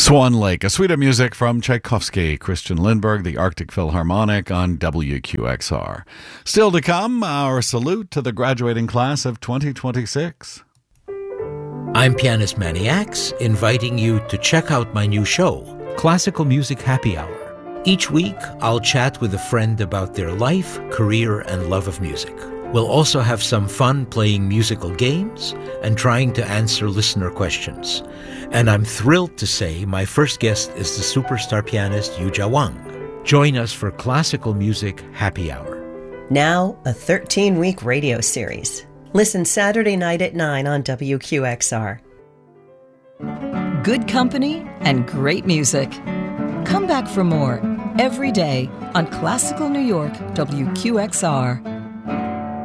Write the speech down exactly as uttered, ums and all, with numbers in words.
Swan Lake, a suite of music from Tchaikovsky, Christian Lindbergh, the Arctic Philharmonic on W Q X R. Still to come, our salute to the graduating class of twenty twenty-six. I'm pianist Manny Axe, inviting you to check out my new show, Classical Music Happy Hour. Each week, I'll chat with a friend about their life, career, and love of music. We'll also have some fun playing musical games and trying to answer listener questions. And I'm thrilled to say my first guest is the superstar pianist Yuja Wang. Join us for Classical Music Happy Hour. Now, a thirteen-week radio series. Listen Saturday night at nine on W Q X R. Good company and great music. Come back for more every day on Classical New York W Q X R.